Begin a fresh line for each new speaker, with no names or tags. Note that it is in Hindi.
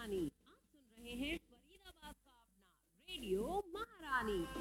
महारानी। आप सुन रहे हैं फरीदाबाद का अपना रेडियो महारानी।